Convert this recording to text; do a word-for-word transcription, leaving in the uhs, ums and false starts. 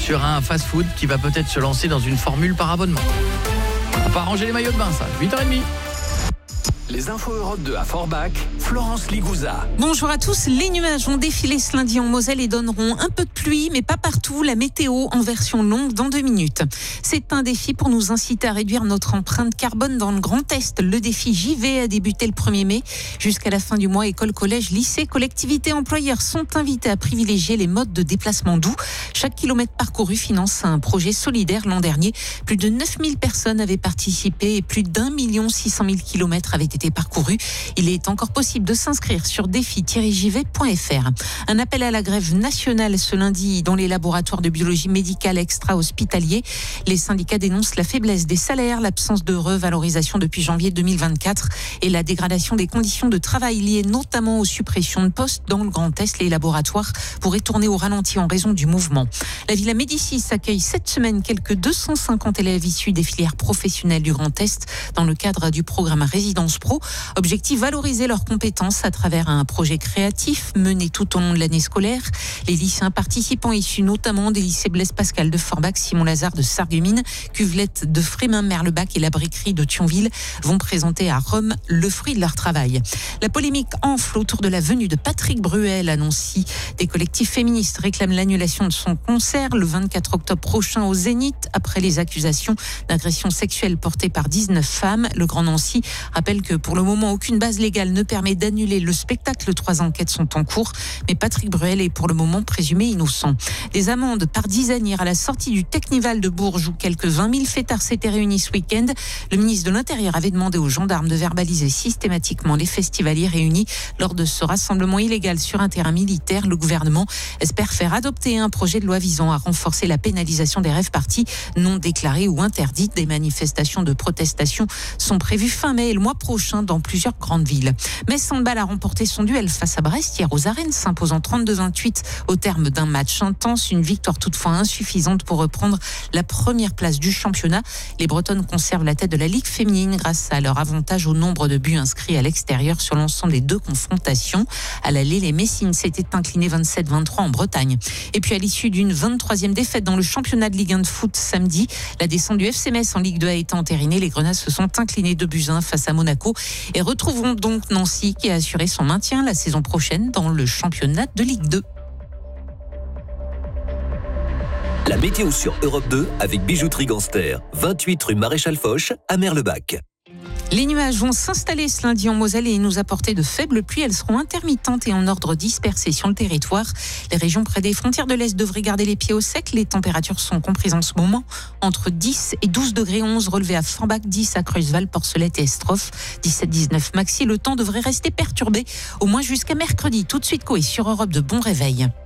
sur un fast-food qui va peut-être se lancer dans une formule par abonnement. On va ranger les maillots de bain, ça. huit heures trente. Les infos Europe deux à Forbach, Florence Ligouza. Bonjour à tous. Les nuages vont défiler ce lundi en Moselle et donneront un peu de pluie, mais pas partout. La météo en version longue dans deux minutes. C'est un défi pour nous inciter à réduire notre empreinte carbone dans le Grand Est. Le défi J V a débuté le premier mai. Jusqu'à la fin du mois, écoles, collèges, lycées, collectivités, employeurs sont invités à privilégier les modes de déplacement doux. Chaque kilomètre parcouru finance un projet solidaire. L'an dernier, plus de neuf mille personnes avaient participé et plus d'un million six cent mille kilomètres avaient été parcouru. Il est encore possible de s'inscrire sur défi tiret j v point f r. Un appel à la grève nationale ce lundi dans les laboratoires de biologie médicale extra-hospitaliers. Les syndicats dénoncent la faiblesse des salaires, l'absence de revalorisation depuis janvier deux mille vingt-quatre et la dégradation des conditions de travail liées notamment aux suppressions de postes dans le Grand Est. Les laboratoires pourraient tourner au ralenti en raison du mouvement. La Villa Médicis accueille cette semaine quelques deux cent cinquante élèves issus des filières professionnelles du Grand Est dans le cadre du programme Résidence Pro. Objectif, valoriser leurs compétences à travers un projet créatif mené tout au long de l'année scolaire. Les lycéens participants issus notamment des lycées Blaise Pascal de Forbach, Simon Lazare de Sarreguemines, Cuvelette de Frémin, Merlebach et la briquerie de Thionville vont présenter à Rome le fruit de leur travail. La polémique enfle autour de la venue de Patrick Bruel à Nancy. Des collectifs féministes réclament l'annulation de son concert le vingt-quatre octobre prochain au Zénith après les accusations d'agression sexuelle portées par dix-neuf femmes. Le Grand Nancy rappelle que pour le moment, aucune base légale ne permet d'annuler le spectacle. Trois enquêtes sont en cours, mais Patrick Bruel est pour le moment présumé innocent. Des amendes par dizaines à la sortie du Technival de Bourges où quelques vingt mille fêtards s'étaient réunis ce week-end. Le ministre de l'Intérieur avait demandé aux gendarmes de verbaliser systématiquement les festivaliers réunis lors de ce rassemblement illégal sur un terrain militaire. Le gouvernement espère faire adopter un projet de loi visant à renforcer la pénalisation des rave-parties non déclarées ou interdites. Des manifestations de protestation sont prévues fin mai et le mois prochain dans plusieurs grandes villes. Metz Handball a remporté son duel face à Brest hier aux arènes, s'imposant trente-deux à vingt-huit au terme d'un match intense. Une victoire toutefois insuffisante pour reprendre la première place du championnat. Les Bretonnes conservent la tête de la Ligue féminine grâce à leur avantage au nombre de buts inscrits à l'extérieur sur l'ensemble des deux confrontations. À l'aller, les Messines s'étaient inclinés vingt-sept à vingt-trois en Bretagne. Et puis à l'issue d'une vingt-troisième défaite dans le championnat de Ligue un de foot samedi, la descente du F C Metz en Ligue deux a été entérinée. Les Grenats se sont inclinés deux buts à un face à Monaco et retrouveront donc Nancy qui a assuré son maintien la saison prochaine dans le championnat de Ligue deux. La météo sur Europe deux avec Bijouterie Ganster, vingt-huit rue Maréchal Foch à Merlebach. Les nuages vont s'installer ce lundi en Moselle et nous apporter de faibles pluies. Elles seront intermittentes et en ordre dispersé sur le territoire. Les régions près des frontières de l'Est devraient garder les pieds au sec. Les températures sont comprises en ce moment entre dix et douze degrés, onze relevés à Forbach, dix à Creusval, Porcelette et Estrophe, dix-sept à dix-neuf maxi. Le temps devrait rester perturbé au moins jusqu'à mercredi. Tout de suite, Coé sur Europe de bon réveil.